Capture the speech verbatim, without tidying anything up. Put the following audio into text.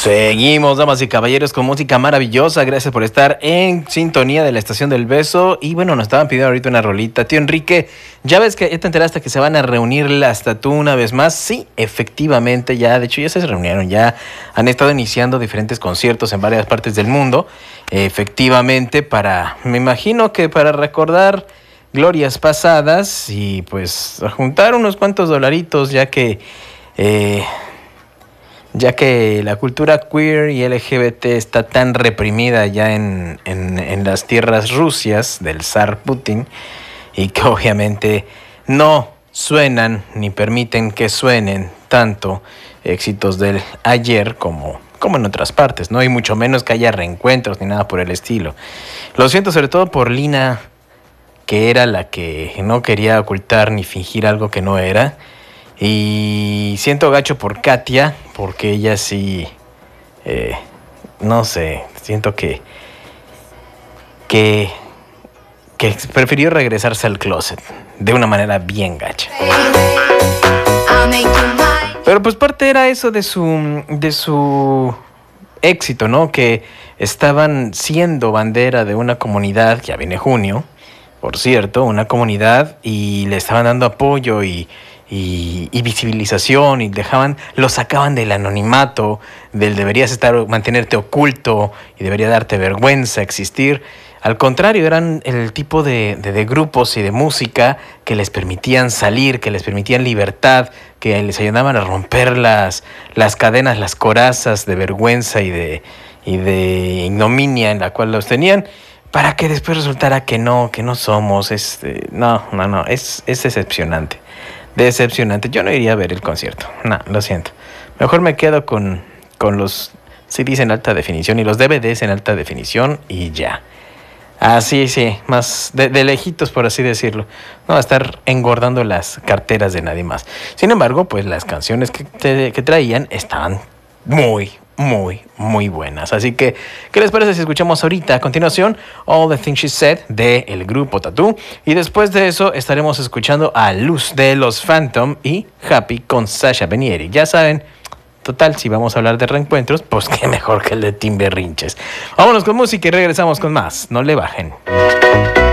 Seguimos, damas y caballeros, con música maravillosa. Gracias por estar en sintonía de la Estación del Beso. Y bueno, nos estaban pidiendo ahorita una rolita. Tío Enrique, ¿ya ves que ya te enteraste que se van a reunir las Tatú una vez más? Sí, efectivamente, ya, de hecho ya se reunieron, ya han estado iniciando diferentes conciertos en varias partes del mundo. Efectivamente, para, me imagino que para recordar glorias pasadas y pues juntar unos cuantos dolaritos, ya que... Eh, ya que la cultura queer y L G B T está tan reprimida ya en, en, en las tierras rusias del zar Putin, y que obviamente no suenan ni permiten que suenen tanto éxitos del ayer como, como en otras partes, ¿no? Y mucho menos que haya reencuentros ni nada por el estilo. Lo siento sobre todo por Lina, que era la que no quería ocultar ni fingir algo que no era. Y siento gacho por Katia, porque ella sí, eh, no sé, siento que, que, que prefirió regresarse al closet de una manera bien gacha. Pero pues parte era eso de su, de su éxito, ¿no? Que estaban siendo bandera de una comunidad, ya viene junio, por cierto, una comunidad, y le estaban dando apoyo y... Y, y visibilización, y dejaban, lo sacaban del anonimato, del deberías estar, mantenerte oculto y debería darte vergüenza existir. Al contrario, eran el tipo de, de, de grupos y de música que les permitían salir, que les permitían libertad, que les ayudaban a romper las, las cadenas, las corazas de vergüenza y de, y de ignominia en la cual los tenían, para que después resultara que no, que no somos, este, no, no, no, es, es decepcionante. Decepcionante. Yo no iría a ver el concierto. No, lo siento. Mejor me quedo con, con los C Ds en alta definición y los D V Ds en alta definición y ya. Así, sí, más de, de lejitos, por así decirlo. No va a estar engordando las carteras de nadie más. Sin embargo, pues las canciones que, te, que traían estaban muy, muy, muy buenas. Así que, ¿qué les parece si escuchamos ahorita a continuación All the Things She Said de el grupo Tatú? Y después de eso estaremos escuchando a Luz de los Phantom y Happy con Sasha Benieri. Ya saben, total, si vamos a hablar de reencuentros, pues qué mejor que el de Tim Berrinches. Vámonos con música y regresamos con más. No le bajen.